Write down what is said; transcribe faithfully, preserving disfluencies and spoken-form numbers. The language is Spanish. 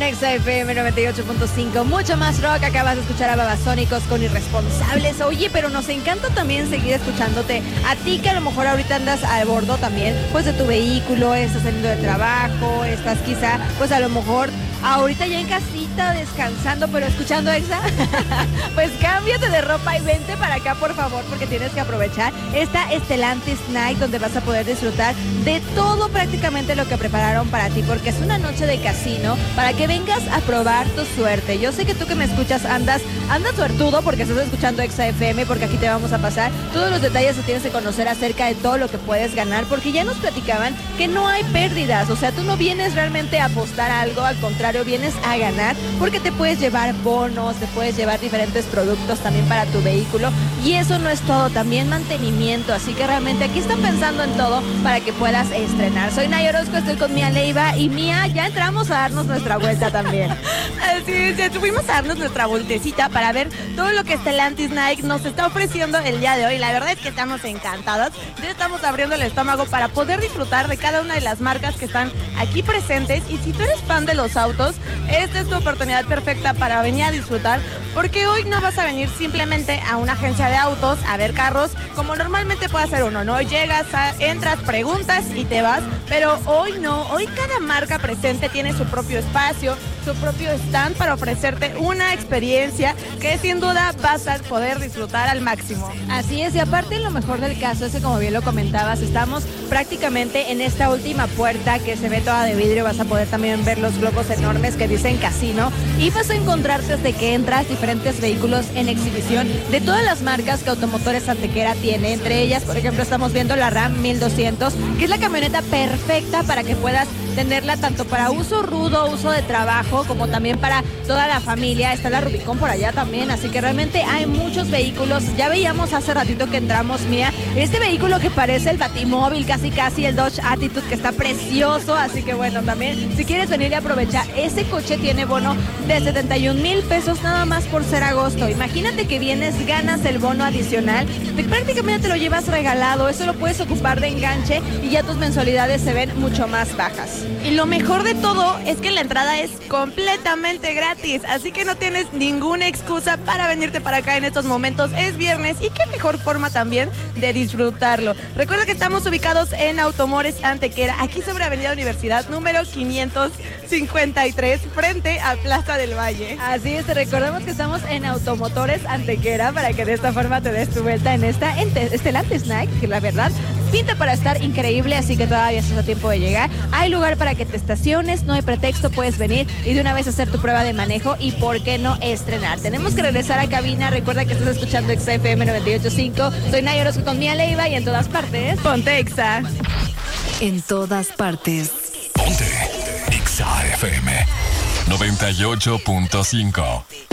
Exa F M noventa y ocho punto cinco. Mucho más rock. Acabas de escuchar a Babasónicos con Irresponsables. Oye, pero nos encanta también seguir escuchándote. A ti que a lo mejor ahorita andas al bordo también, pues de tu vehículo, estás saliendo de trabajo, estás quizá, pues a lo mejor ahorita ya en casita descansando, pero escuchando Exa. Pues cámbiate de ropa y vente para acá, por favor, porque tienes que aprovechar esta Stellantis Night, donde vas a poder disfrutar de todo prácticamente lo que prepararon para ti, porque es una noche de casino para que vengas a probar tu suerte. Yo sé que tú que me escuchas andas, andas suertudo porque estás escuchando Exa F M, porque aquí te vamos a pasar todos los detalles que tienes que conocer acerca de todo lo que puedes ganar, porque ya nos platicaban que no hay pérdidas. O sea, tú no vienes realmente a apostar a algo, al contrario, vienes a ganar, porque te puedes llevar bonos, te puedes llevar diferentes productos también para tu vehículo, y eso no es todo, también mantenimiento. Así que realmente aquí están pensando en todo para que puedas estrenar. Soy Nay Orozco, estoy con Mía Leiva, y Mía, ya entramos a darnos nuestra vuelta también. Así es, ya fuimos a darnos nuestra vueltecita para ver todo lo que Stellantis Night nos está ofreciendo el día de hoy. La verdad es que estamos encantadas, ya estamos abriendo el estómago para poder disfrutar de cada una de las marcas que están aquí presentes. Y si tú eres fan de los autos, esta es tu oportunidad perfecta para venir a disfrutar, porque hoy no vas a venir simplemente a una agencia de autos a ver carros como normalmente puede hacer uno, ¿no? Llegas, a, entras, preguntas y te vas, pero hoy no, hoy cada marca presente tiene su propio espacio, su propio stand para ofrecerte una experiencia que sin duda vas a poder disfrutar al máximo. Así es, y aparte lo mejor del caso es que, como bien lo comentabas, estamos prácticamente en esta última puerta que se ve toda de vidrio. Vas a poder también ver los globos enormes que dicen casino, y vas a encontrarte desde que entras diferentes vehículos en exhibición de todas las marcas que Automotores Antequera tiene. Entre ellas, por ejemplo, estamos viendo la Ram mil doscientos, que es la camioneta perfecta para que puedas tenerla tanto para uso rudo, uso de trabajo, como también para toda la familia. Está la Rubicon por allá también, así que realmente hay muchos vehículos. Ya veíamos hace ratito que entramos, Mía, este vehículo que parece el Batimóvil, casi casi el Dodge Attitude, que está precioso. Así que bueno, también si quieres venir a aprovechar, ese coche tiene bono de setenta y un mil pesos nada más por ser agosto. Imagínate que vienes, ganas el bono adicional, te, prácticamente te lo llevas regalado. Eso lo puedes ocupar de enganche y ya tus mensualidades se ven mucho más bajas. Y lo mejor de todo es que la entrada es completamente gratis, así que no tienes ninguna excusa para venirte para acá en estos momentos. Es viernes y qué mejor forma también de disfrutarlo. Recuerda que estamos ubicados en Automotores Antequera, aquí sobre Avenida Universidad número quinientos cincuenta y tres, frente a Plaza del Valle. Así es, te recordamos que estamos en Automotores Antequera para que de esta forma te des tu vuelta en esta Stellantis Night, que la verdad pinta para estar increíble, así que todavía estás a tiempo de llegar. Hay lugar para que te estaciones, no hay pretexto, puedes venir y de una vez hacer tu prueba de manejo y por qué no estrenar. Tenemos que regresar a cabina. Recuerda que estás escuchando Exa F M noventa y ocho punto cinco. Soy Nay Orozco con Mía Leiva, y en todas partes ponte Exa. En todas partes ponte Exa F M noventa y ocho punto cinco.